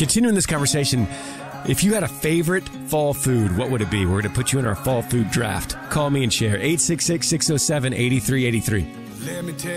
Continuing this conversation, if you had a favorite fall food, what would it be? We're going to put you in our fall food draft. Call me and share. 866-607-8383.